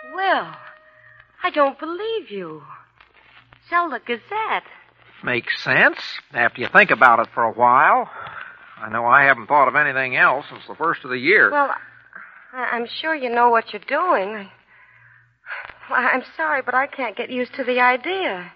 Will, I don't believe you. Sell the Gazette. Makes sense, after you think about it for a while. I know I haven't thought of anything else since the first of the year. Well, I'm sure you know what you're doing. I'm sorry, but I can't get used to the idea.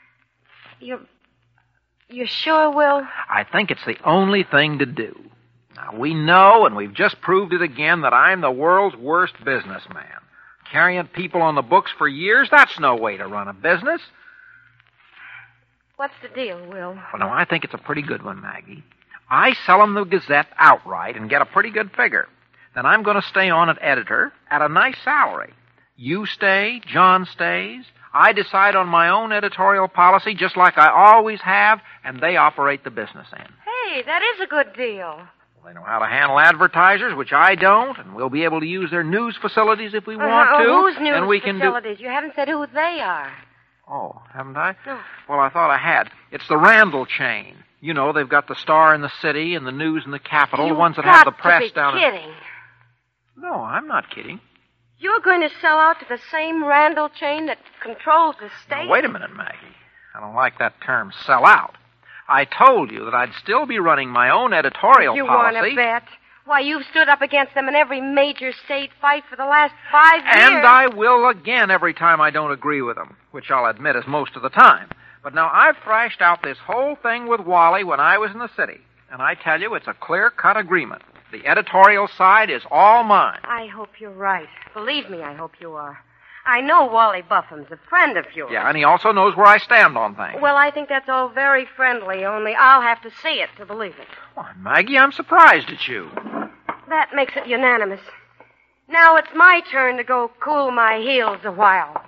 You sure, Will? I think it's the only thing to do. Now, we know, and we've just proved it again, that I'm the world's worst businessman. Carrying people on the books for years, that's no way to run a business. What's the deal, Will? Well, no, I think it's a pretty good one, Maggie. I sell them the Gazette outright and get a pretty good figure. Then I'm going to stay on as editor at a nice salary. You stay, John stays. I decide on my own editorial policy just like I always have, and they operate the business end. Hey, that is a good deal. They know how to handle advertisers, which I don't, and we'll be able to use their news facilities if we want to. Whose news and we facilities? You haven't said who they are. Oh, haven't I? No. Well, I thought I had. It's the Randall chain. You know, they've got the Star in the City and the News in the Capital, the ones that have the press down. You've got to be kidding. No, I'm not kidding. You're going to sell out to the same Randall chain that controls the state? Now, wait a minute, Maggie. I don't like that term, sell out. I told you that I'd still be running my own editorial you policy. You want to bet? Why, you've stood up against them in every major state fight for the last 5 years. And I will again every time I don't agree with them, which I'll admit is most of the time. But now I've thrashed out this whole thing with Wally when I was in the city. And I tell you, it's a clear-cut agreement. The editorial side is all mine. I hope you're right. Believe me, I hope you are. I know Wally Buffum's a friend of yours. Yeah, and he also knows where I stand on things. Well, I think that's all very friendly, only I'll have to see it to believe it. Why, Maggie, I'm surprised at you. That makes it unanimous. Now it's my turn to go cool my heels a while.